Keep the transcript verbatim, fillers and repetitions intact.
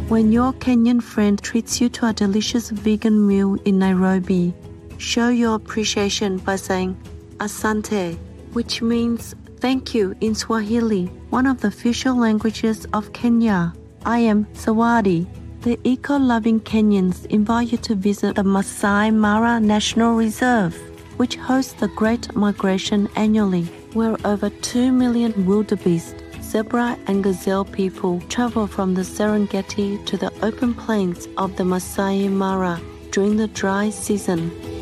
When your Kenyan friend treats you to a delicious vegan meal in Nairobi, show your appreciation by saying asante, which means thank you in Swahili, one of the official languages of Kenya. I am Zawadi. The eco-loving Kenyans invite you to visit the Masai Mara National Reserve, which hosts the Great Migration annually, where over two million wildebeest, zebra and gazelle people travel from the Serengeti to the open plains of the Masai Mara during the dry season.